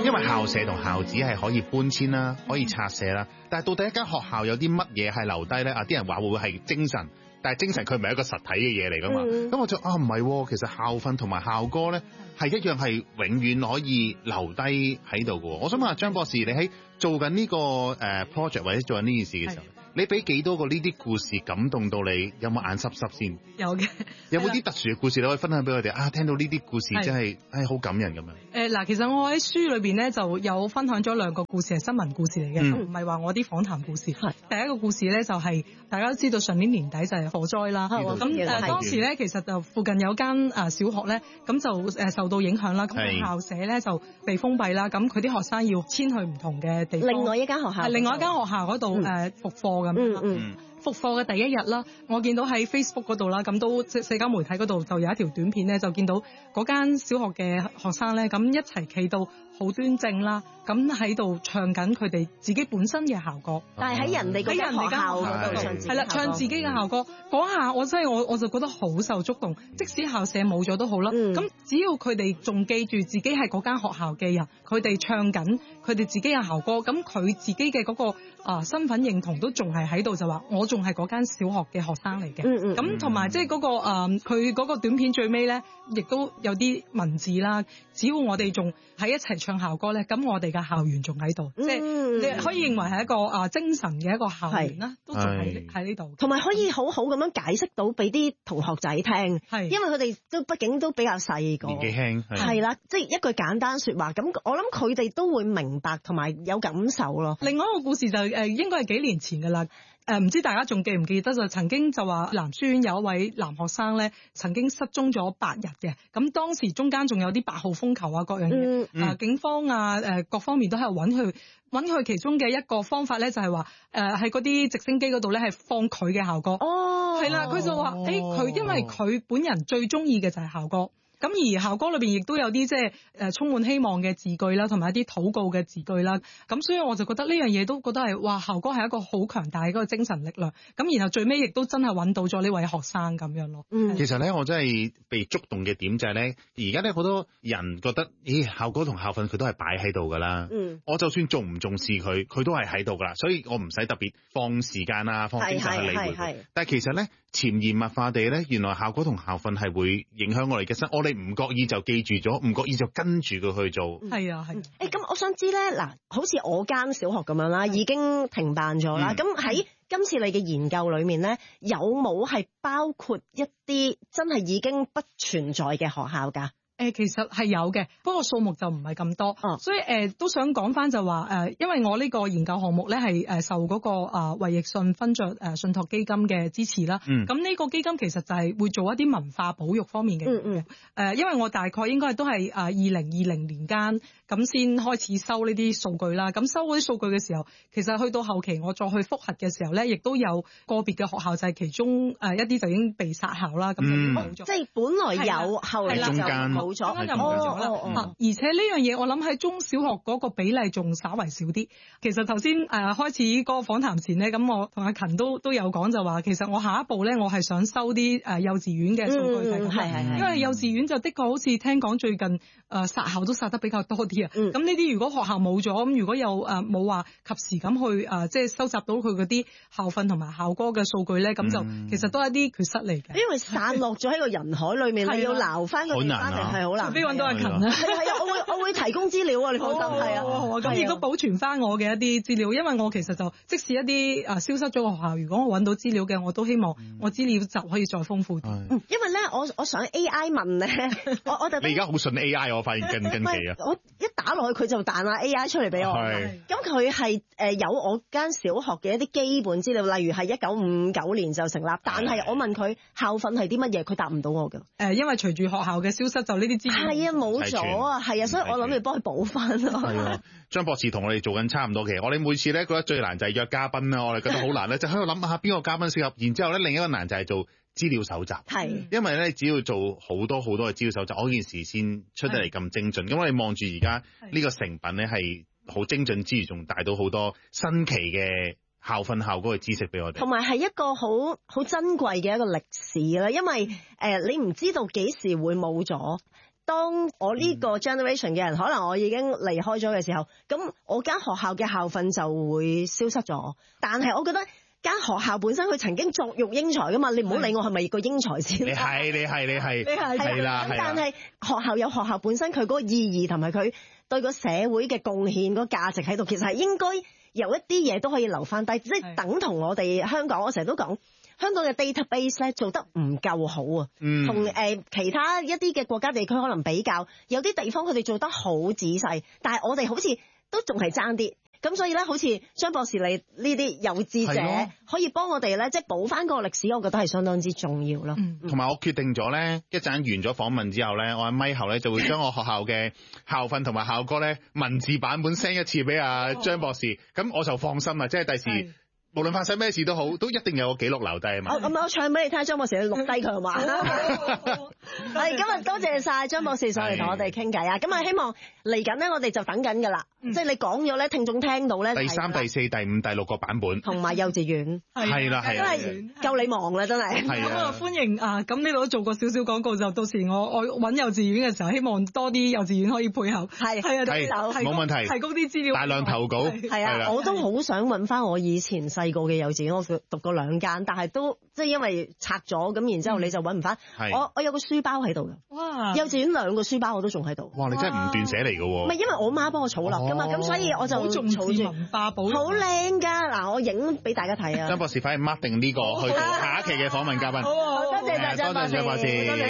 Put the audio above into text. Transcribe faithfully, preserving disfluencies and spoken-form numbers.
因為校舍同校址係可以搬遷啦，可以拆卸啦。但係到底一間學校有啲乜嘢係留低咧？啊，啲人話會唔會係精神？但係精神佢唔係一個實體嘅嘢嚟噶嘛？咁、嗯、我就啊唔係，其實校訓同埋校歌咧係一樣係永遠可以留低喺度嘅。我想問下張博士，你喺做緊呢個誒 project 或者做緊呢件事嘅時候，你俾幾多個呢啲故事感動到你？有冇眼濕濕先？ 有嘅。 有冇啲特殊嘅故事你可以分享俾我哋啊？聽到呢啲故事真係誒好感人咁樣。誒嗱，其實我喺書裏邊咧就有分享咗兩個故事係新聞故事嚟嘅，唔係話我啲訪談故事。係第一個故事咧就係、是、大家都知道上年年底就係火災啦。咁誒、呃、當時咧其實就附近有間誒小學咧，咁就誒受到影響啦。咁校舍咧就被封閉啦。咁佢啲學生要遷去唔同嘅地方。 另外一間學校。係另外一間學校嗰度誒復課咁。嗯嗯。 復課嘅第一日啦，我見到喺 Facebook 嗰度啦，咁都即社交媒體嗰度就有一條短片咧，就見到嗰間小學嘅學生咧，咁一齊企到好端正啦，咁喺度唱緊佢哋自己本身嘅校歌， 但係喺人哋嗰間學校嗰度唱自己，係啦， 唱自己嘅校歌。嗰下我真係我我就覺得好受觸動，即使校舍冇咗都好啦，咁、嗯、只要佢哋仲記住自己係嗰間學校嘅人，佢哋唱緊佢哋自己嘅校歌，咁佢自己嘅嗰、嗰個啊身份認同都仲係喺度，就話我仲係嗰間小學嘅學生嚟嘅。咁同埋即係嗰個誒佢嗰個短片最尾咧，亦都有啲文字啦。只要我哋仲喺一齊唱校歌咧，咁我哋嘅校園仲喺度，即係你可以認為係一個啊精神嘅一個校園啦，都仲喺喺呢度， 同埋可以好好咁樣解釋到俾啲同學仔聽，係因為佢哋都畢竟都比較細個，年紀輕，係啦，即係一句簡單説話，咁我諗佢哋都會明白同埋有感受咯。 另外一個故事就誒應該係幾年前㗎啦。誒、呃、唔知大家仲記唔記得就曾經就話南書院有一位男學生咧，曾經失蹤咗八日嘅。咁當時中間仲有啲八號風球啊，各樣嘢、嗯呃，警方啊、呃，各方面都喺度揾佢，揾佢其中嘅一個方法咧，就係話誒喺嗰啲直升機嗰度咧係放佢嘅校歌。哦，係啦，佢就話誒佢因為佢本人最中意嘅就係校歌。咁而校歌裏邊亦都有啲即係誒充滿希望嘅字句啦，同埋一啲禱告嘅字句啦。咁所以我就覺得呢樣嘢都覺得係哇，校歌係一個好強大嘅一個精神力量。咁然後最尾亦都真係揾到咗呢位學生咁樣咯。嗯， 其實咧我真係被觸動嘅點就係咧，而家咧好多人覺得，咦，校歌同校訓佢都係擺喺度㗎啦。嗯，我就算重唔重視佢，佢都係喺度㗎啦。所以我唔使特別放時間啊，放精神去理會佢。但係其實咧潛移默化地咧，原來校歌同校訓係會影響我哋嘅生活。我哋唔覺意就記住咗，唔覺意就跟住佢去做。 係啊，係。誒、 欸，咁我想知咧，嗱，好似我間小學咁樣啦，已經停辦咗啦。咁、嗯、喺今次你嘅研究裏面咧，有冇係包括一啲真係已經不存在嘅學校㗎？ 誒其實係有嘅，不過數目就唔係咁多，哦、所以誒、呃、都想講翻就話誒、呃，因為我呢個研究項目咧係誒受嗰、那個啊衛奕信勳爵誒信託基金嘅支持啦。嗯。咁呢個基金其實就係會做一啲文化保育方面嘅嘢嘅。嗯嗯。誒、呃，因為我大概應該都係啊二零二零年間咁先開始收呢啲數據啦。咁收嗰啲數據嘅時候，其實去到後期我再去複核嘅時候咧，亦都有個別嘅學校就係其中誒一啲就已經被殺校啦。咁、嗯、就冇咗。 即係本來有，後嚟就冇。咗，咁就冇咗啦。而且呢樣嘢，我諗喺中小學嗰個比例仲稍為少啲。其實頭先誒開始嗰個訪談前咧，咁我同阿勤都都有講就話，其實我下一步咧，我係想收啲誒幼稚園嘅數據係咁。係係係。因為幼稚園就的確好似聽講最近誒殺校都殺得比較多啲啊。咁呢啲如果學校冇咗，咁如果有誒冇話及時咁去誒即係收集到佢嗰啲校訓同埋校歌嘅數據咧，咁就其實都係一啲缺失嚟嘅。因為散落咗喺個人海裏面，你要撈翻個地翻嚟係好難。 除非揾到阿勤啊， 係係啊，我會我會提供資料啊，你放心。係啊， 咁亦都保存翻我嘅一啲資料，因為我其實就即使一啲啊消失咗嘅學校，如果我揾到資料嘅，我都希望我資料就可以再豐富啲。嗯， 因為咧，我我想 A I 問咧，我我就你而家好信 A I， 我發現跟跟期啊， 我一打落去佢就彈啊 A I 出嚟俾我。係。咁佢係誒有我間小學嘅一啲基本資料，例如係一九五九年就成立，但係我問佢校訓係啲乜嘢，佢答唔到我㗎。誒， 因為隨住學校嘅消失，就呢啲資料係啊冇咗啊，係啊，所以我諗住幫佢補翻咯。 係啊，張博士同我哋做緊差唔多嘅，我哋每次咧覺得最難就係約嘉賓啦，我哋覺得好難咧，就喺度諗下邊個嘉賓適合，然之後咧另一個難就係做資料搜集。係，因為咧只要做好多好多嘅資料搜集，嗰件事先出得嚟咁精準。咁我哋望住而家呢個成品咧係好精準之餘，仲帶到好多新奇嘅校訓校歌嘅知識俾我哋， 同埋係一個好好珍貴嘅一個歷史啦。因為誒、呃、你唔知道幾時會冇咗。 當我呢個 generation 嘅人，可能我已經離開咗嘅時候，咁我間學校嘅校訓就會消失咗。但係我覺得間學校本身佢曾經作育英才噶嘛，你唔好理我係咪個英才先。 你係你係你係係啦， 但係學校有學校本身佢嗰個意義同埋佢對個社會嘅貢獻個價值喺度，其實係應該有一啲嘢都可以留翻低，即係等同我哋香港，我成日都講。香港嘅 database 咧做得唔夠好啊，同誒、呃、其他一啲嘅國家地區可能比較，有啲地方佢哋做得好仔細，但係我哋好似都仲係爭啲，咁所以咧，好似張博士你呢啲有志者可以幫我哋咧，即係補翻嗰個歷史，我覺得係相當之重要咯。 同埋、嗯、我決定咗咧，一陣完咗訪問之後咧，我喺咪後咧就會將我學校嘅校訓同埋校歌咧文字版本 send 一次俾阿張博士，咁、哦、我就放心啦，即係第時。無論發生咩事都好，都一定有個記錄留低啊嘛。 咁、哦、我唱俾你聽，張博士你錄低佢嘛。係今日多謝晒張博士上嚟同我哋傾偈啊！咁啊，希望嚟緊咧，我哋就等緊噶啦。嗯、即係你講咗咧，聽眾聽到咧。 第三、第四、第五、第六個版本。 同埋幼稚園。 係啦，係啦。 真係夠你忙啦，真係。 咁啊，歡迎啊！咁呢度都做過少少廣告，就到時我我揾幼稚園嘅時候，希望多啲幼稚園可以配合。係係啊， 冇問題。 提供啲資料。 大量投稿。 係啊，我都好想揾翻我以前細個嘅幼稚園，我讀過兩間，但係都即係因為拆咗，咁然之後你就揾唔翻。我我有個書包喺度㗎。哇！幼稚園兩個書包我都仲喺度。 哇！你真係唔斷寫嚟㗎喎。 唔係因為我媽幫我儲落㗎嘛，咁所以我就好重視文化保育。 好靚㗎！嗱，我影俾大家睇啊。 張博士快啲 mark 定呢個去做下一期嘅訪問嘉賓。 好，多謝多謝張博士。